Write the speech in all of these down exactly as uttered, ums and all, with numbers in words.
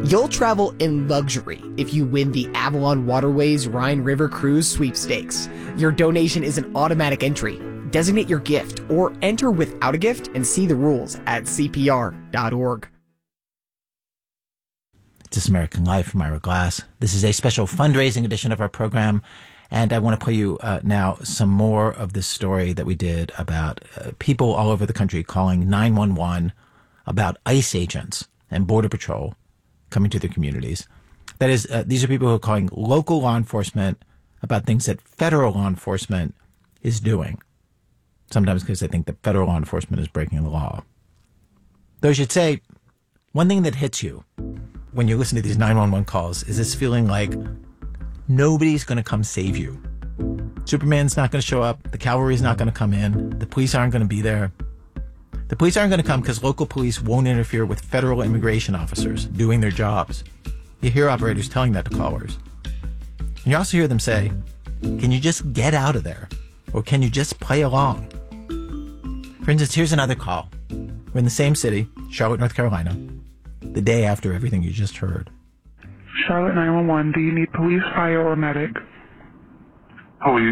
You'll travel in luxury if you win the Avalon Waterways Rhine River Cruise Sweepstakes. Your donation is an automatic entry. Designate your gift or enter without a gift and see the rules at C P R dot org. This is American Life from Ira Glass. This is a special fundraising edition of our program, and I want to play you uh, now some more of this story that we did about uh, people all over the country calling nine one one about ICE agents and Border Patrol coming to their communities. That is, uh, these are people who are calling local law enforcement about things that federal law enforcement is doing, sometimes because they think that federal law enforcement is breaking the law. Though I should say, one thing that hits you when you listen to these nine one one calls is this feeling like nobody's going to come save you. Superman's not going to show up. The cavalry's not going to come in. The police aren't going to be there. The police aren't going to come because local police won't interfere with federal immigration officers doing their jobs. You hear operators telling that to callers. And you also hear them say, can you just get out of there? Or can you just play along? For instance, here's another call. We're in the same city, Charlotte, North Carolina, the day after everything you just heard. Charlotte nine one one, do you need police, fire, or medic? Police.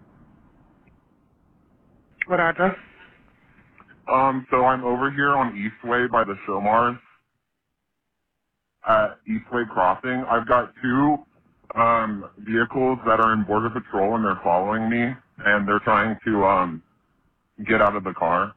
What address? Um, so I'm over here on Eastway by the Shomars at Eastway Crossing. I've got two um, vehicles that are in Border Patrol, and they're following me, and they're trying to um, get out of the car.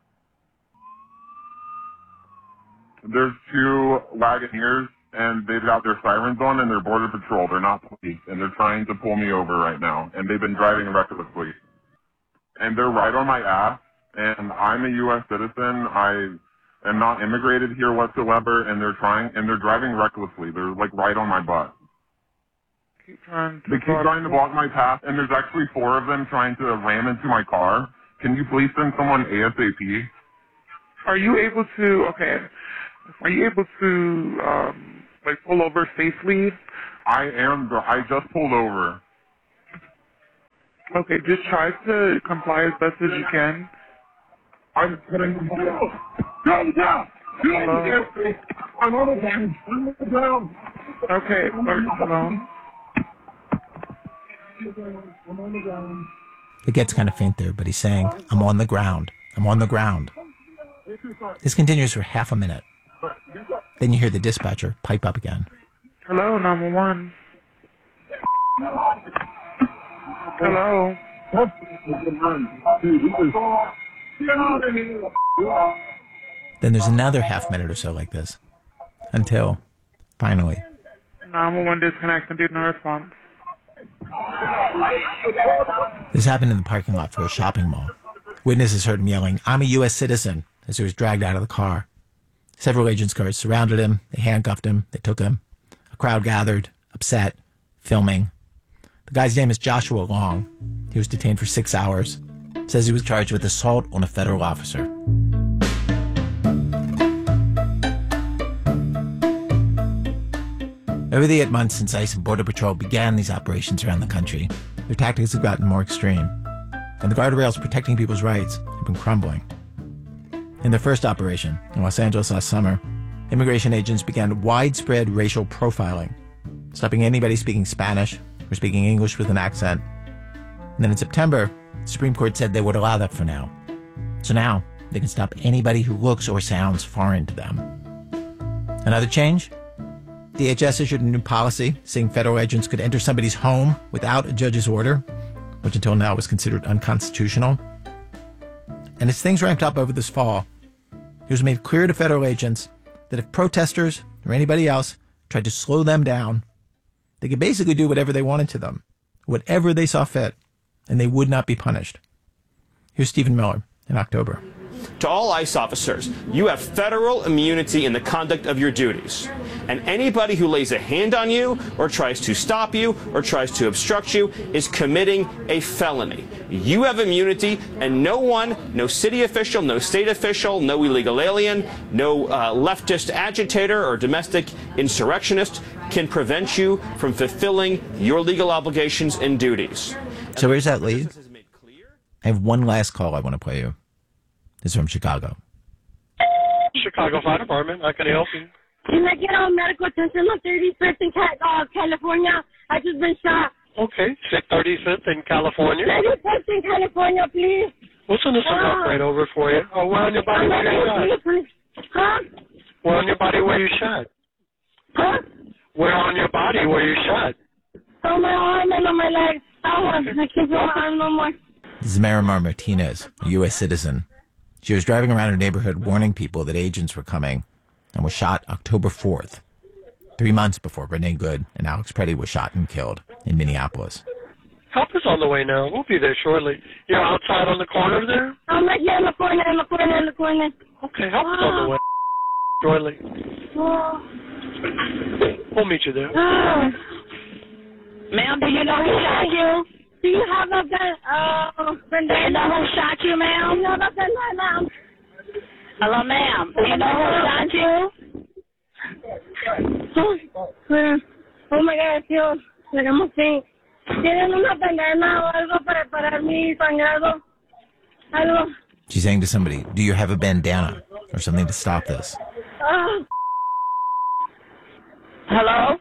There's two Wagoneers, and they've got their sirens on, and they're Border Patrol. They're not police, and they're trying to pull me over right now, and they've been driving recklessly. And they're right on my ass, and I'm a U S citizen. I am not immigrated here whatsoever, and they're trying, and they're driving recklessly. They're, like, right on my butt. Keep trying to they keep trying to block my path, and there's actually four of them trying to ram into my car. Can you please send someone ASAP? Are you able to, okay, are you able to, um, like, pull over safely? I am, bro. I just pulled over. Okay, just try to comply as best as you can. I'm putting them down. Down, down! Down! I'm on the ground. I'm on the ground. Okay, hello. I'm on the ground. It gets kind of faint there, but he's saying, I'm on the ground. I'm on the ground. This continues for half a minute. Then you hear the dispatcher pipe up again. Hello, number one. Hello. Then there's another half minute or so like this. Until, finally. nine one one disconnect and do no response. This happened in the parking lot for a shopping mall. Witnesses heard him yelling, I'm a U S citizen, as he was dragged out of the car. Several agents' cars surrounded him. They handcuffed him. They took him. A crowd gathered, upset, filming. The guy's name is Joshua Long. He was detained for six hours. Says he was charged with assault on a federal officer. Over the eight months since ICE and Border Patrol began these operations around the country, their tactics have gotten more extreme, and the guardrails protecting people's rights have been crumbling. In their first operation, in Los Angeles last summer, immigration agents began widespread racial profiling, stopping anybody speaking Spanish or speaking English with an accent. And then in September, the Supreme Court said they would allow that for now. So now, they can stop anybody who looks or sounds foreign to them. Another change? D H S issued a new policy saying federal agents could enter somebody's home without a judge's order, which until now was considered unconstitutional. And as things ramped up over this fall, it was made clear to federal agents that if protesters or anybody else tried to slow them down, they could basically do whatever they wanted to them, whatever they saw fit, and they would not be punished. Here's Stephen Miller in October. To all ICE officers, you have federal immunity in the conduct of your duties. And anybody who lays a hand on you or tries to stop you or tries to obstruct you is committing a felony. You have immunity, and no one, no city official, no state official, no illegal alien, no uh, leftist agitator or domestic insurrectionist can prevent you from fulfilling your legal obligations and duties. So where's that lead? I have one last call I want to play you. This is from Chicago. Chicago Fire Department. How can I help you? Can I get on medical attention on thirty-fifth in uh, California? I just been shot. Okay, thirty-fifth in California. thirty-fifth in California, please. We'll send us uh, right over for you. Oh, where on your body were you shot? Huh? Where on your body were you shot? Huh? Where on your body were you shot? On my arm and on my leg. Oh, I can't feel my arm no more. This is Marimar Martinez, a U S citizen. She was driving around her neighborhood warning people that agents were coming and was shot October fourth, three months before Renee Good and Alex Preddy was shot and killed in Minneapolis. Help is on the way now. We'll be there shortly. You're outside on the corner there? I'm right here in the corner, in the corner, in the corner. Okay, help is on the way shortly. Oh. We'll meet you there. Oh. Ma'am, do you know who shot you? Do you have a gun? Oh, do you know who shot you, ma'am? Do you have a gun, ma'am? Hello, ma'am. Do you know who shot you? Oh, oh my God, tío. Queremos que tienen una bandana o algo para parar mi sangrado. Algo. She's saying to somebody, do you have a bandana or something to stop this? Oh. Hello?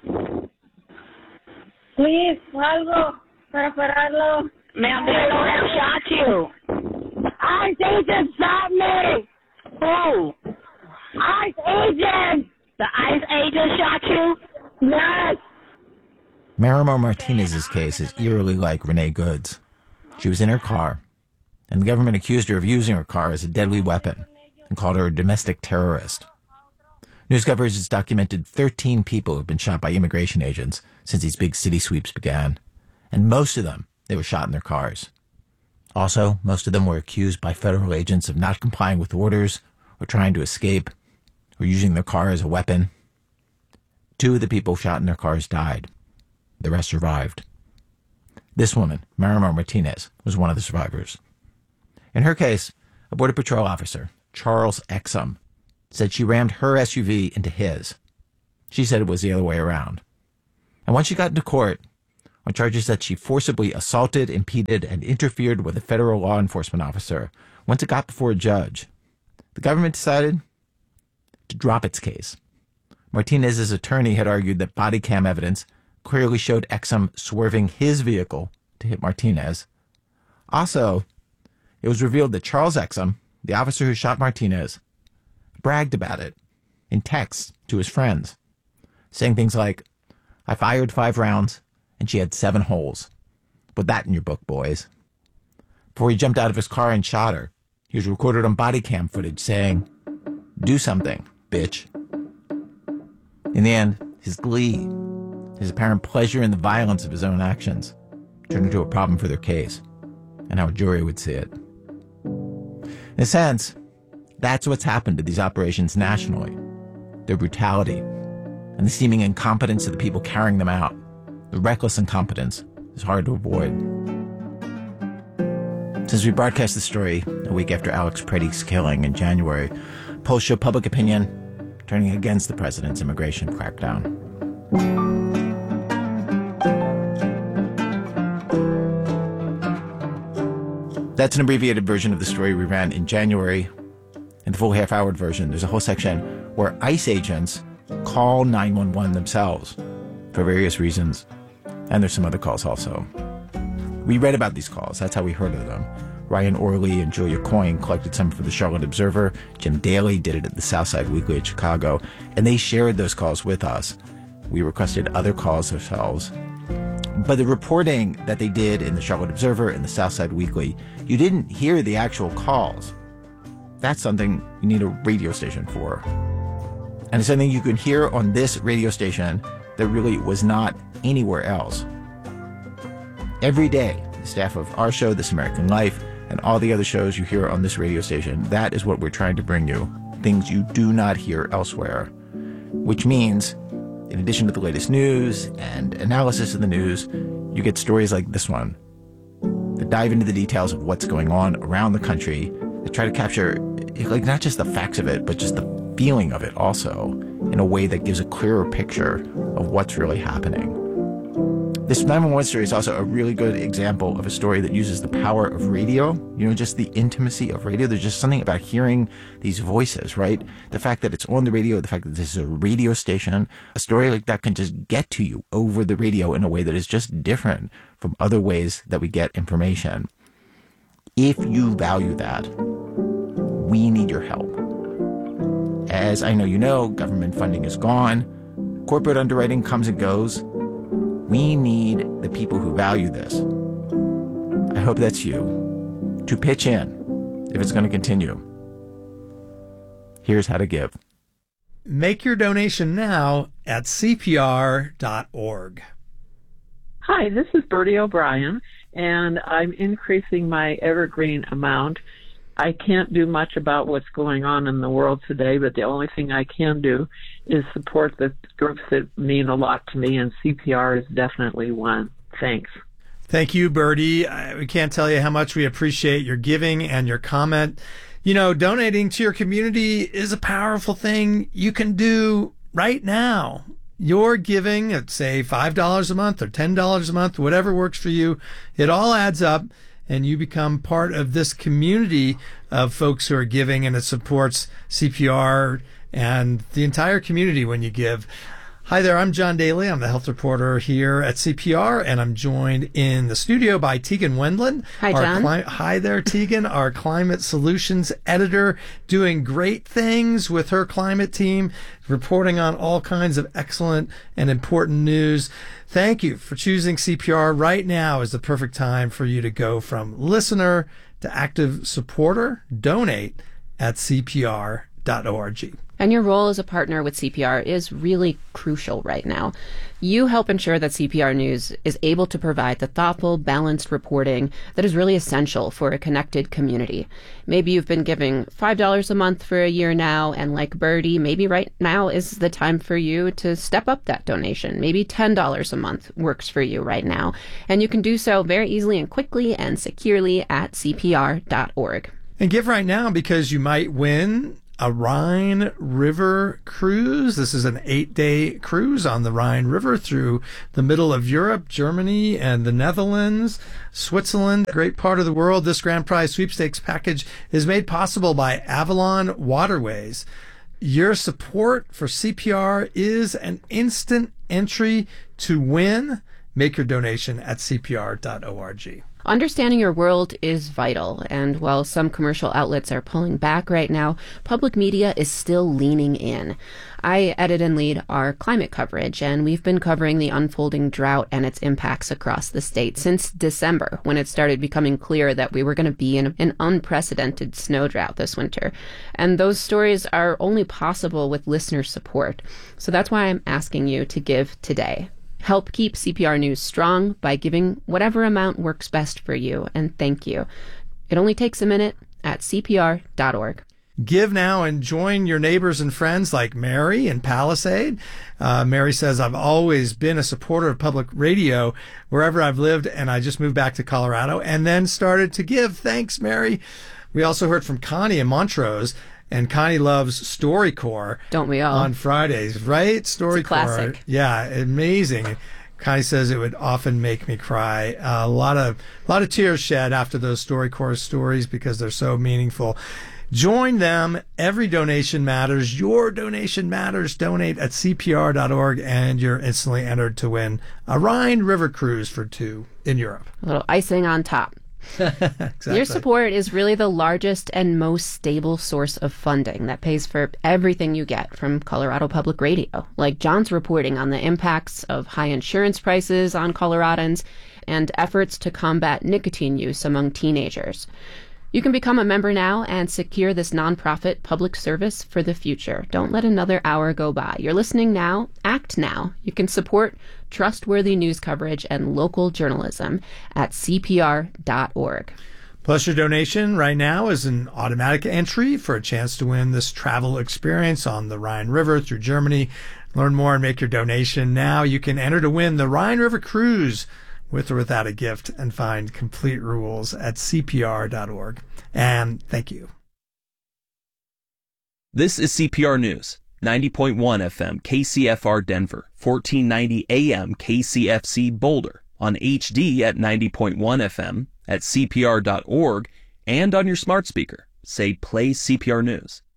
Please, algo para pararlo. Ma'am, do you know who shot you? ICE agent shot me. Who? ICE agent. The ICE agent shot you? Yes. Marimar Martinez's case is eerily like Renee Good's. She was in her car, and the government accused her of using her car as a deadly weapon and called her a domestic terrorist. News coverage has documented thirteen people who have been shot by immigration agents since these big city sweeps began, and most of them, they were shot in their cars. Also, most of them were accused by federal agents of not complying with orders or trying to escape or using their car as a weapon. Two of the people shot in their cars died. The rest survived. This woman, Marimar Martinez, was one of the survivors. In her case, a Border Patrol officer, Charles Exum, said she rammed her S U V into his. She said it was the other way around. And once she got into court on charges that she forcibly assaulted, impeded, and interfered with a federal law enforcement officer, once it got before a judge, the government decided to drop its case. Martinez's attorney had argued that body cam evidence clearly showed Exum swerving his vehicle to hit Martinez. Also, it was revealed that Charles Exum, the officer who shot Martinez, bragged about it in texts to his friends, saying things like, I fired five rounds and she had seven holes. Put that in your book, boys. Before he jumped out of his car and shot her, he was recorded on body cam footage saying, do something, bitch. In the end, his glee, his apparent pleasure in the violence of his own actions, turned into a problem for their case and how a jury would see it. In a sense, that's what's happened to these operations nationally. Their brutality and the seeming incompetence of the people carrying them out. The reckless incompetence is hard to avoid. Since we broadcast the story a week after Alex Preddy's killing in January, polls show public opinion turning against the president's immigration crackdown. That's an abbreviated version of the story we ran in January. In the full half-hour version, there's a whole section where ICE agents call nine one one themselves for various reasons. And there's some other calls also. We read about these calls. That's how we heard of them. Ryan Orley and Julia Coyne collected some for the Charlotte Observer. Jim Daly did it at the Southside Weekly in Chicago. And they shared those calls with us. We requested other calls ourselves. But the reporting that they did in the Charlotte Observer and the Southside Weekly, you didn't hear the actual calls. That's something you need a radio station for. And it's something you can hear on this radio station that really was not anywhere else. Every day, the staff of our show, This American Life, and all the other shows you hear on this radio station, that is what we're trying to bring you. Things you do not hear elsewhere. Which means, in addition to the latest news and analysis of the news, you get stories like this one that dive into the details of what's going on around the country, that try to capture, like, not just the facts of it, but just the feeling of it also, in a way that gives a clearer picture of what's really happening. This nine one one story is also a really good example of a story that uses the power of radio, you know, just the intimacy of radio. There's just something about hearing these voices, right? The fact that it's on the radio, the fact that this is a radio station, a story like that can just get to you over the radio in a way that is just different from other ways that we get information. If you value that, we need your help. As I know you know, government funding is gone. Corporate underwriting comes and goes. We need the people who value this. I hope that's you, to pitch in if it's going to continue. Here's how to give. Make your donation now at C P R dot org. Hi, this is Bertie O'Brien, and I'm increasing my evergreen amount. I can't do much about what's going on in the world today, but the only thing I can do is support the groups that mean a lot to me, and C P R is definitely one. Thanks. Thank you, Bertie. I, we can't tell you how much we appreciate your giving and your comment. You know, donating to your community is a powerful thing you can do right now. Your giving at, say, five dollars a month or ten dollars a month, whatever works for you, it all adds up, and you become part of this community of folks who are giving, and it supports C P R and the entire community when you give. Hi there, I'm John Daly. I'm the health reporter here at C P R, and I'm joined in the studio by Tegan Wendland. Hi, John. Cli- Hi there, Tegan, our climate solutions editor, doing great things with her climate team, reporting on all kinds of excellent and important news. Thank you for choosing C P R. Right now is the perfect time for you to go from listener to active supporter. Donate at C P R dot org. And your role as a partner with C P R is really crucial right now. You help ensure that C P R News is able to provide the thoughtful, balanced reporting that is really essential for a connected community. Maybe you've been giving five dollars a month for a year now, and like Bertie, maybe right now is the time for you to step up that donation. Maybe ten dollars a month works for you right now. And you can do so very easily and quickly and securely at C P R dot org. And give right now because you might win a Rhine River cruise. This is an eight-day cruise on the Rhine River through the middle of Europe, Germany, and the Netherlands, Switzerland, great part of the world. This grand prize sweepstakes package is made possible by Avalon Waterways. Your support for C P R is an instant entry to win. Make your donation at C P R dot org. Understanding your world is vital, and while some commercial outlets are pulling back right now, public media is still leaning in. I edit and lead our climate coverage, and we've been covering the unfolding drought and its impacts across the state since December, when it started becoming clear that we were going to be in an unprecedented snow drought this winter. And those stories are only possible with listener support. So that's why I'm asking you to give today. Help keep C P R News strong by giving whatever amount works best for you, and thank you. It only takes a minute at C P R dot org. Give now and join your neighbors and friends like Mary in Palisade. Uh, Mary says, I've always been a supporter of public radio wherever I've lived, and I just moved back to Colorado and then started to give. Thanks, Mary. We also heard from Connie in Montrose. And Connie loves StoryCorps. Don't we all? On Fridays, right? StoryCorps. It's a classic. Yeah, amazing. Connie says it would often make me cry. Uh, a lot of a lot of tears shed after those StoryCorps stories because they're so meaningful. Join them. Every donation matters. Your donation matters. Donate at C P R dot org, and you're instantly entered to win a Rhine River cruise for two in Europe. A little icing on top. Exactly. Your support is really the largest and most stable source of funding that pays for everything you get from Colorado Public Radio, like John's reporting on the impacts of high insurance prices on Coloradans and efforts to combat nicotine use among teenagers. You can become a member now and secure this nonprofit public service for the future. Don't let another hour go by. You're listening now. Act now. You can support trustworthy news coverage and local journalism at C P R dot org. Plus, your donation right now is an automatic entry for a chance to win this travel experience on the Rhine River through Germany. Learn more and make your donation now. You can enter to win the Rhine River Cruise with or without a gift, and find complete rules at C P R dot org. And thank you. This is C P R News. ninety point one F M K C F R Denver, fourteen ninety A M K C F C Boulder, on H D at ninety point one F M, at C P R dot org, and on your smart speaker. Say Play C P R News.